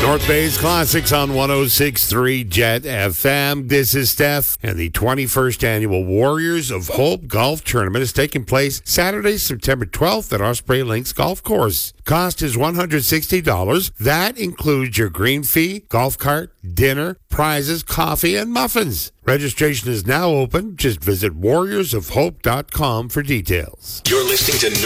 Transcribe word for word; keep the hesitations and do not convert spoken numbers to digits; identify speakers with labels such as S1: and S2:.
S1: North Bay's Classics on one oh six point three Jet F M. This is Steph, and the twenty-first annual Warriors of Hope Golf Tournament is taking place Saturday, September twelfth at Osprey Links Golf Course. Cost is one hundred sixty dollars. That includes your green fee, golf cart, dinner, prizes, coffee, and muffins. Registration is now open. Just visit warriors of hope dot com for details.
S2: You're listening to